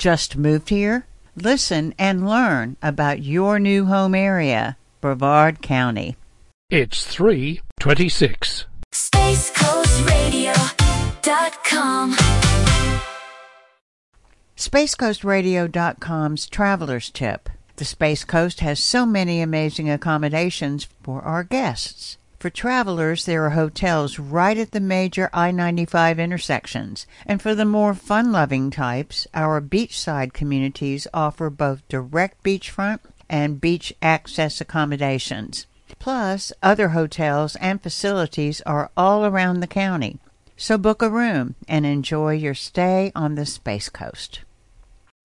Just moved here? Listen and learn about your new home area, Brevard County. It's 3:26. SpaceCoastRadio.com. SpaceCoastRadio.com's Traveler's Tip. The Space Coast has so many amazing accommodations for our guests. For travelers, there are hotels right at the major I-95 intersections. And for the more fun-loving types, our beachside communities offer both direct beachfront and beach access accommodations. Plus, other hotels and facilities are all around the county. So book a room and enjoy your stay on the Space Coast.